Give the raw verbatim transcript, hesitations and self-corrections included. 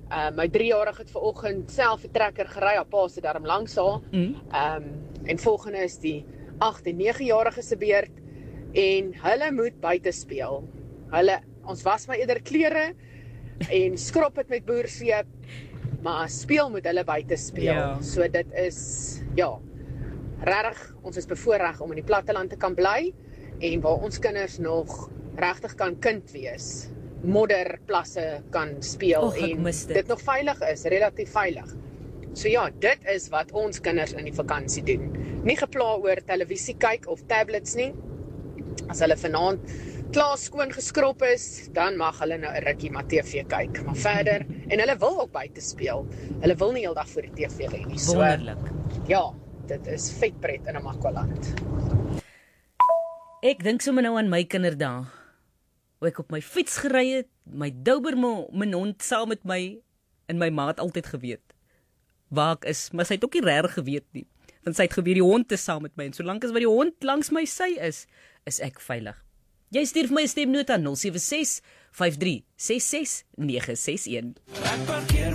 Uh, my driejarig het vanoggend self 'n trekker gery, haar pa se darm langs haar. Mm. Um, en volgende is die agt en nege-jarige se beurt en hulle moet buite speel. Hulle, ons was maar eerder klere en skrop het met boerseep, maar speel moet hulle buite speel. Ja. So dit is, ja, regtig, ons is bevoorreg om in die platteland te kan bly en waar ons kinders nog regtig kan kind wees, modderplasse kan speel Och, ek en mis dit. dit nog veilig is, relatief veilig. So ja, dit is wat ons kinders in die vakansie doen. Nie gepla oor televisie kyk of tablets nie. As hulle vanaand klaar skoon geskrob is, dan mag hulle nou 'n rukkie maar T V kyk. Maar verder, en hulle wil ook buite speel. Hulle wil nie heeldag voor die T V lê nie. So, Wonderlik. ja, dit is vetpret in 'n Makwaland. Ek dink sommer nou aan my kinderdae. Hoe ek op my fiets gery het, my Doberman, my hond saam met my, en my ma het altyd geweet waar ek is, maar sy het ook nie regtig geweet nie. Want sy het geweet die hond is saam met my en solank as wat die hond langs my sy is, is ek veilig. Jy stuur vir my 'n stemnota nul sewe ses vyf drie ses ses nege ses een.